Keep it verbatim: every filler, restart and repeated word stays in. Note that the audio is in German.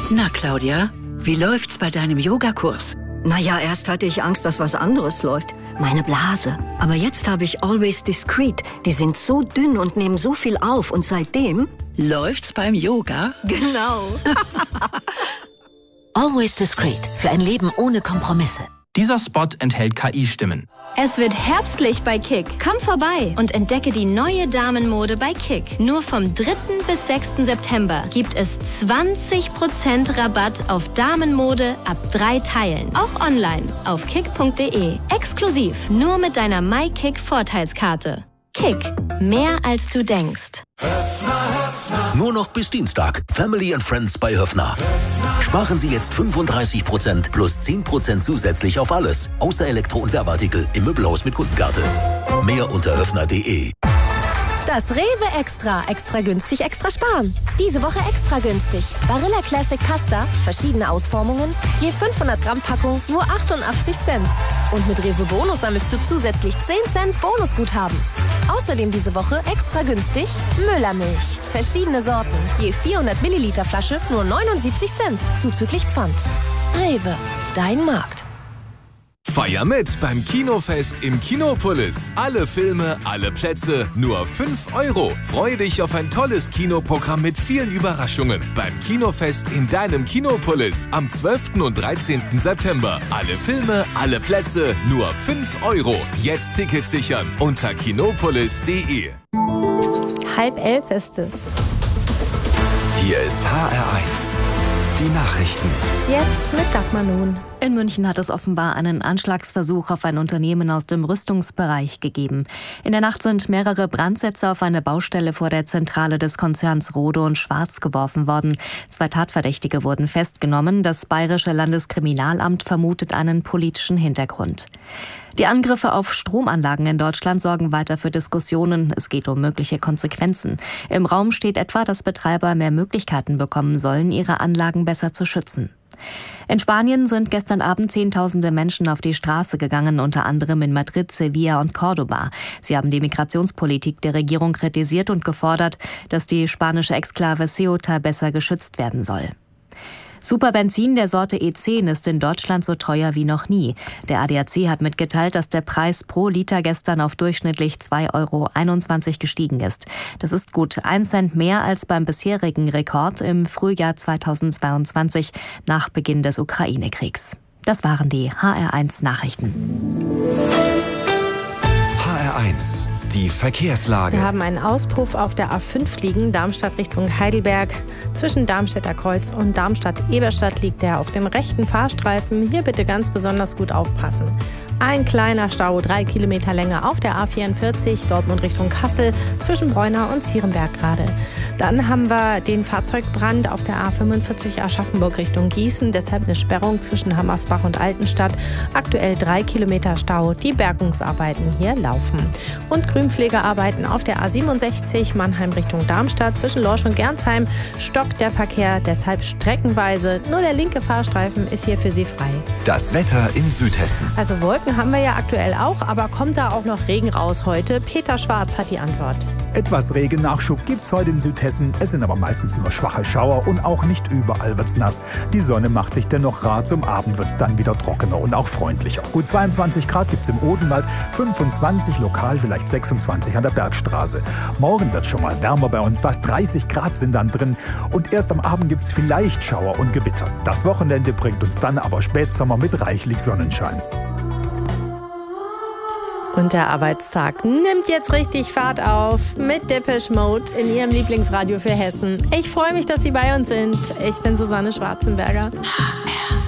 Na, Claudia, wie läuft's bei deinem Yogakurs? Naja, erst hatte ich Angst, dass was anderes läuft. Meine Blase. Aber jetzt habe ich Always Discreet. Die sind so dünn und nehmen so viel auf. Und seitdem... Läuft's beim Yoga? Genau. Always Discreet. Für ein Leben ohne Kompromisse. Dieser Spot enthält K I-Stimmen. Es wird herbstlich bei Kick. Komm vorbei und entdecke die neue Damenmode bei Kick. Nur vom dritten bis sechsten September gibt es zwanzig Prozent Rabatt auf Damenmode ab drei Teilen. Auch online auf kick punkt de. Exklusiv nur mit deiner MyKick-Vorteilskarte. Kick. Mehr als du denkst. Nur noch bis Dienstag. Family and Friends bei Höffner. Sparen Sie jetzt fünfunddreißig Prozent plus zehn Prozent zusätzlich auf alles. Außer Elektro- und Werbeartikel im Möbelhaus mit Kundenkarte. Mehr unter höffner punkt de. Das Rewe Extra. Extra günstig, extra sparen. Diese Woche extra günstig. Barilla Classic Pasta, verschiedene Ausformungen, je fünfhundert Gramm Packung, nur achtundachtzig Cent. Und mit Rewe Bonus sammelst du zusätzlich zehn Cent Bonusguthaben. Außerdem diese Woche extra günstig Müllermilch. Verschiedene Sorten, je vierhundert Milliliter Flasche, nur neunundsiebzig Cent, zuzüglich Pfand. Rewe, dein Markt. Feier mit beim Kinofest im Kinopolis. Alle Filme, alle Plätze, nur fünf Euro. Freue dich auf ein tolles Kinoprogramm mit vielen Überraschungen. Beim Kinofest in deinem Kinopolis am zwölften und dreizehnten September. Alle Filme, alle Plätze, nur fünf Euro. Jetzt Tickets sichern unter kinopolis punkt de. Halb elf ist es. Hier ist H R eins. Die Nachrichten. Jetzt mit Dagmar Nun. In München hat es offenbar einen Anschlagsversuch auf ein Unternehmen aus dem Rüstungsbereich gegeben. In der Nacht sind mehrere Brandsätze auf eine Baustelle vor der Zentrale des Konzerns Rohde und Schwarz geworfen worden. Zwei Tatverdächtige wurden festgenommen. Das Bayerische Landeskriminalamt vermutet einen politischen Hintergrund. Die Angriffe auf Stromanlagen in Deutschland sorgen weiter für Diskussionen. Es geht um mögliche Konsequenzen. Im Raum steht etwa, dass Betreiber mehr Möglichkeiten bekommen sollen, ihre Anlagen besser zu schützen. In Spanien sind gestern Abend Zehntausende Menschen auf die Straße gegangen, unter anderem in Madrid, Sevilla und Córdoba. Sie haben die Migrationspolitik der Regierung kritisiert und gefordert, dass die spanische Exklave Ceuta besser geschützt werden soll. Superbenzin der Sorte E zehn ist in Deutschland so teuer wie noch nie. Der A D A C hat mitgeteilt, dass der Preis pro Liter gestern auf durchschnittlich zwei Euro einundzwanzig gestiegen ist. Das ist gut ein Cent mehr als beim bisherigen Rekord im Frühjahr zweitausendzweiundzwanzig nach Beginn des Ukraine-Kriegs. Das waren die H R eins Nachrichten. H R eins. Die Verkehrslage. Wir haben einen Auspuff auf der A fünf liegen, Darmstadt Richtung Heidelberg. Zwischen Darmstädter Kreuz und Darmstadt-Eberstadt liegt er auf dem rechten Fahrstreifen. Hier bitte ganz besonders gut aufpassen. Ein kleiner Stau, drei Kilometer Länge auf der A vierundvierzig, Dortmund Richtung Kassel, zwischen Bräuner und Zierenberg gerade. Dann haben wir den Fahrzeugbrand auf der A fünfundvierzig Aschaffenburg Richtung Gießen, deshalb eine Sperrung zwischen Hammersbach und Altenstadt. Aktuell drei Kilometer Stau, die Bergungsarbeiten hier laufen. Und Grünpflegearbeiten auf der A siebenundsechzig, Mannheim Richtung Darmstadt, zwischen Lorsch und Gernsheim stockt der Verkehr, deshalb streckenweise. Nur der linke Fahrstreifen ist hier für Sie frei. Das Wetter in Südhessen. Also Wolken haben wir ja aktuell auch, aber kommt da auch noch Regen raus heute? Peter Schwarz hat die Antwort. Etwas Regennachschub gibt's heute in Südhessen. Es sind aber meistens nur schwache Schauer und auch nicht überall wird's nass. Die Sonne macht sich dennoch rar. Zum Abend wird's dann wieder trockener und auch freundlicher. Gut zweiundzwanzig Grad gibt's im Odenwald, fünfundzwanzig lokal, vielleicht sechsundzwanzig an der Bergstraße. Morgen wird's schon mal wärmer bei uns, fast dreißig Grad sind dann drin. Und erst am Abend gibt's vielleicht Schauer und Gewitter. Das Wochenende bringt uns dann aber Spätsommer mit reichlich Sonnenschein. Und der Arbeitstag nimmt jetzt richtig Fahrt auf mit Depeche Mode in Ihrem Lieblingsradio für Hessen. Ich freue mich, dass Sie bei uns sind. Ich bin Susanne Schwarzenberger.